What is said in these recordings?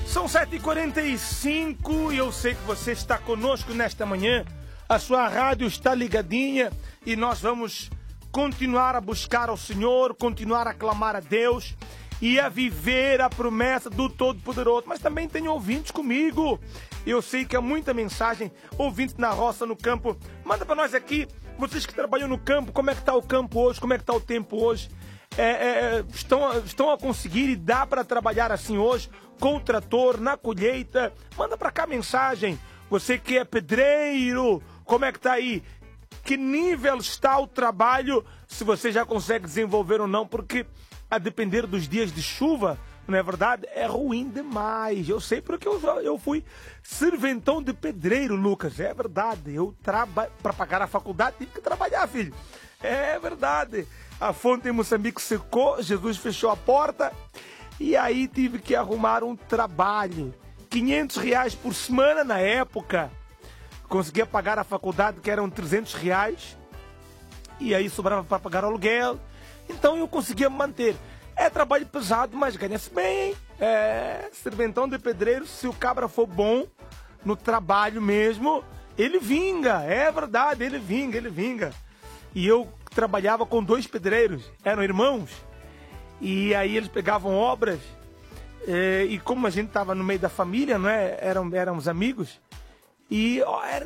São 7h45 e eu sei que você está conosco nesta manhã. A sua rádio está ligadinha e nós vamos continuar a buscar ao Senhor, continuar a clamar a Deus e a viver a promessa do Todo-Poderoso. Mas também tenho ouvintes comigo. Eu sei que há muita mensagem, ouvintes na roça, no campo. Manda para nós aqui, vocês que trabalham no campo, como é que está o campo hoje, como é que está o tempo hoje. Estão a conseguir e dá para trabalhar assim hoje, com o trator, na colheita. Manda para cá mensagem. Você que é pedreiro, como é que está aí? Que nível está o trabalho, se você já consegue desenvolver ou não, porque a depender dos dias de chuva, não é verdade? É ruim demais. Eu sei porque eu fui serventão de pedreiro, Lucas. É verdade. Eu trabalho para pagar a faculdade, tive que trabalhar, filho. É verdade. A fonte em Moçambique secou, Jesus fechou a porta e aí tive que arrumar um trabalho. R$500 por semana na época. Conseguia pagar a faculdade, que eram R$300. E aí sobrava para pagar o aluguel. Então eu conseguia manter. É trabalho pesado, mas ganha-se bem. É serventão de pedreiro, se o cabra for bom no trabalho mesmo, ele vinga. É verdade, ele vinga. E eu trabalhava com 2 pedreiros, eram irmãos. E aí eles pegavam obras. E como a gente estava no meio da família, não é? Éramos amigos. E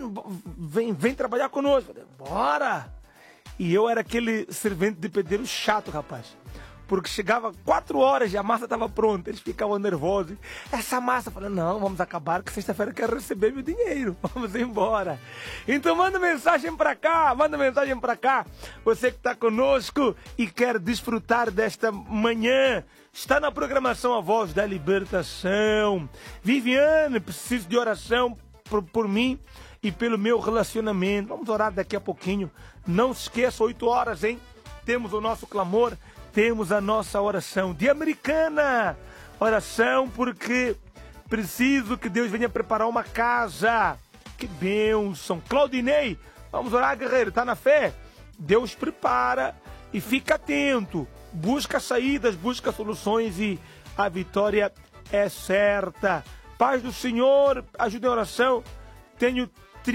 vem trabalhar conosco. Falei, bora! E eu era aquele servente de pedreiro chato, rapaz. Porque chegava 4 horas e a massa estava pronta. Eles ficavam nervosos. Essa massa, eu falei, não, vamos acabar que sexta-feira eu quero receber meu dinheiro. Vamos embora. Então manda mensagem para cá. Você que está conosco e quer desfrutar desta manhã. Está na programação A Voz da Libertação. Viviane, preciso de oração por mim e pelo meu relacionamento. Vamos orar daqui a pouquinho. Não se esqueça, 8 horas, hein? Temos o nosso clamor. Temos a nossa oração de Americana. Oração porque preciso que Deus venha preparar uma casa. Que bênção. Claudinei, vamos orar, guerreiro. Tá na fé? Deus prepara e fica atento. Busca saídas, busca soluções e a vitória é certa. Paz do Senhor, ajuda em oração. Tenho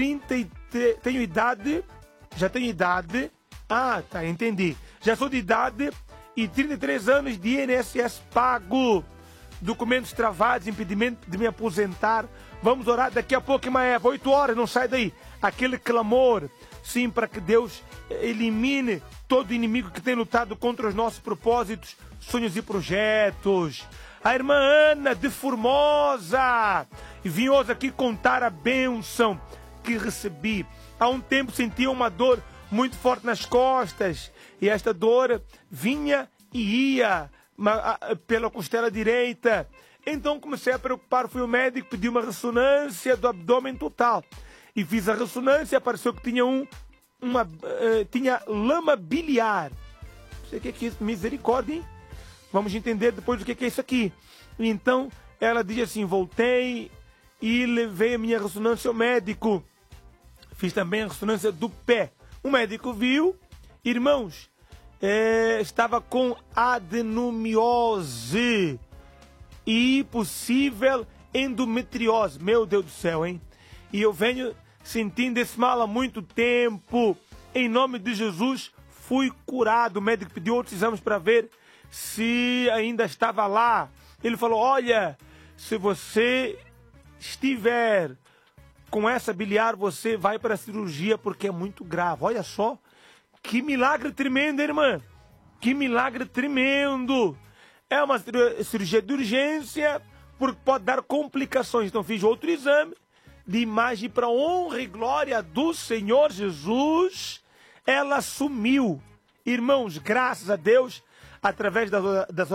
idade. Já tenho idade. Ah, tá, entendi. Já sou de idade e 33 anos de INSS pago. Documentos travados, impedimento de me aposentar. Vamos orar daqui a pouco, Maeva. 8 horas, não sai daí. Aquele clamor, sim, para que Deus elimine todo inimigo que tem lutado contra os nossos propósitos, sonhos e projetos. A irmã Ana de Formosa. E vim hoje aqui contar a bênção que recebi. Há um tempo sentia uma dor muito forte nas costas. E esta dor vinha e ia pela costela direita. Então comecei a preocupar, fui ao médico, pedi uma ressonância do abdômen total. E fiz a ressonância, apareceu que tinha tinha lama biliar. Não sei o que é isso, misericórdia, hein? Vamos entender depois o que é isso aqui. Então ela diz assim, voltei e levei a minha ressonância ao médico. Fiz também a ressonância do pé. O médico viu, irmãos, estava com adenomiose e possível endometriose. Meu Deus do céu, hein? E eu venho sentindo esse mal há muito tempo. Em nome de Jesus, fui curado. O médico pediu outros exames para ver se ainda estava lá. Ele falou, olha, se você estiver com essa biliar, você vai para a cirurgia porque é muito grave. Olha só, que milagre tremendo, irmã. Que milagre tremendo. É uma cirurgia de urgência, porque pode dar complicações. Então fiz outro exame de imagem para honra e glória do Senhor Jesus. Ela sumiu. Irmãos, graças a Deus, através das